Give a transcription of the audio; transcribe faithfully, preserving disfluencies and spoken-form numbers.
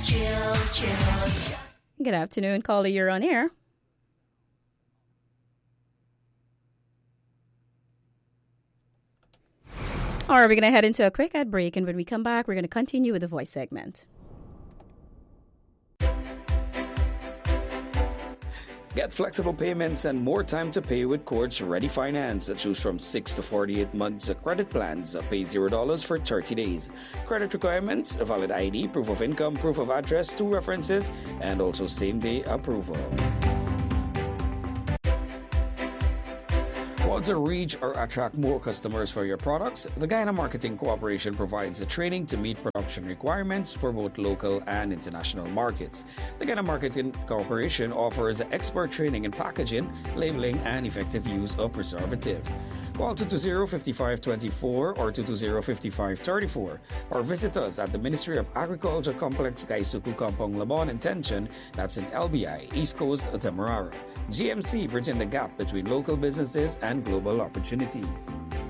Chill, chill. Good afternoon, caller. You're on air. All right, we're going to head into a quick ad break, and when we come back, we're going to continue with the voice segment. Get flexible payments and more time to pay with Quartz Ready Finance. Choose from six to forty-eight months credit plans. Pay zero dollars for thirty days. Credit requirements: a valid I D, proof of income, proof of address, two references, and also same-day approval. Want to reach or attract more customers for your products? The Guyana Marketing Corporation provides the training to meet production requirements for both local and international markets. The Guyana Marketing Corporation offers expert training in packaging, labeling, and effective use of preservative. Call two two zero, five five two four or two two zero, five five three four or visit us at the Ministry of Agriculture Complex Gaisuku Kampong Labon in Tension, that's in L B I, East Coast, Demerara. G M C, bridging the gap between local businesses and global opportunities.